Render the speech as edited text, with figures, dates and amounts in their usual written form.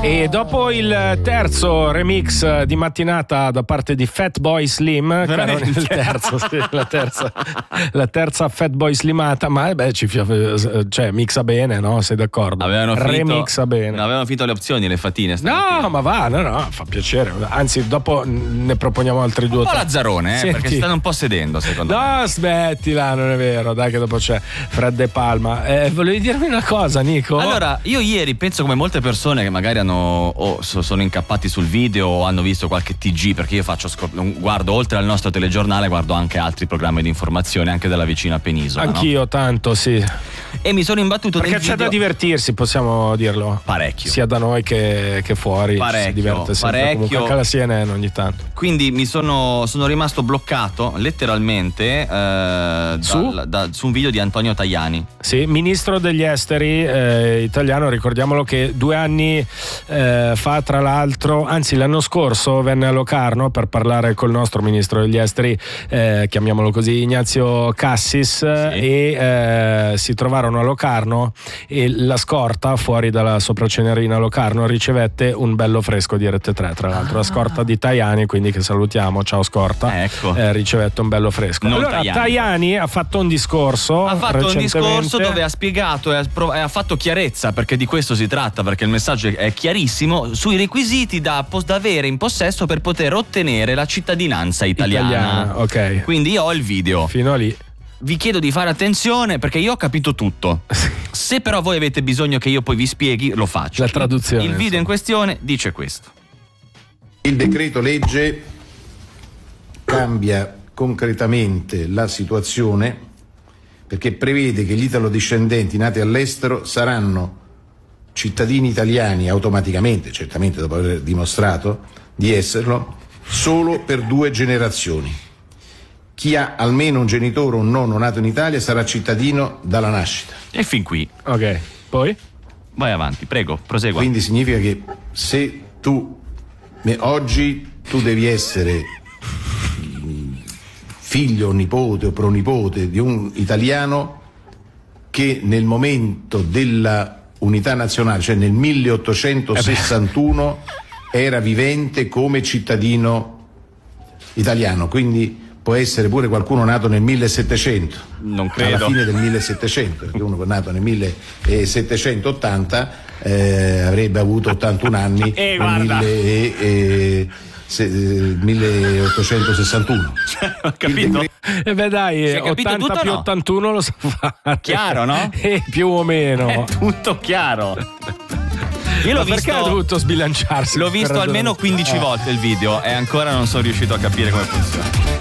E dopo il terzo remix di mattinata da parte di Fatboy Slim, il terzo, sì, la terza Fatboy Slimata, ma cioè mixa bene, no? Sei d'accordo? Remixa bene. Avevano finito le opzioni, le fatine. No, ma va, no, fa piacere. Anzi, dopo ne proponiamo altri due. Un po' Lazzarone, perché si stanno un po' sedendo, secondo me. No, smettila, non è vero, dai che dopo c'è Fred De Palma. Volevi dirmi una cosa, Nico? Allora, io ieri penso come molte persone che magari sono incappati sul video o hanno visto qualche TG, perché io guardo oltre al nostro telegiornale, guardo anche altri programmi di informazione anche della vicina penisola. Anch'io, no? Tanto, sì. E mi sono imbattuto perché nel video. C'è da divertirsi, possiamo dirlo. Parecchio. Sia da noi che fuori. Parecchio. Si diverte sempre. Parecchio. Comunque anche la CNN ogni tanto. Quindi mi sono rimasto bloccato letteralmente su un video di Antonio Tajani. Sì, ministro degli esteri italiano, ricordiamolo che 2 anni fa, tra l'altro, anzi l'anno scorso venne a Locarno per parlare col nostro ministro degli esteri, chiamiamolo così, Ignazio Cassis, sì. E si trovarono a Locarno e la scorta fuori dalla Sopracenerina Locarno ricevette un bello fresco di Rete 3, tra l'altro la scorta di Tajani, quindi che salutiamo, ciao scorta, ecco. Ricevette un bello fresco. Non allora Tajani ha fatto un discorso dove ha spiegato e ha fatto chiarezza, perché di questo si tratta, perché il messaggio è chiarissimo, sui requisiti da avere in possesso per poter ottenere la cittadinanza italiana. Ok. Quindi io ho il video. Fino a lì. Vi chiedo di fare attenzione perché io ho capito tutto. Se però voi avete bisogno che io poi vi spieghi, lo faccio. La traduzione. Il video in questione dice questo. Il decreto legge cambia concretamente la situazione perché prevede che gli italodiscendenti nati all'estero saranno cittadini italiani automaticamente, certamente dopo aver dimostrato di esserlo, solo per 2 generazioni. Chi ha almeno un genitore o un nonno nato in Italia sarà cittadino dalla nascita. E fin qui. Ok, poi? Vai avanti, prego, prosegua. Quindi significa che se oggi tu devi essere figlio, nipote o pronipote di un italiano che nel momento della unità nazionale, cioè nel 1861, era vivente come cittadino italiano, quindi può essere pure qualcuno nato nel 1700, non credo. Alla fine del 1700, perché uno nato nel 1780 avrebbe avuto 81 anni nel 1861. Ho capito? Dai, 80 tutto, più no? 81 lo so fare. Chiaro, no? Più o meno. È tutto chiaro. Io l'ho visto, perché ha dovuto sbilanciarsi? L'ho visto almeno 15 volte il video e ancora non sono riuscito a capire come funziona.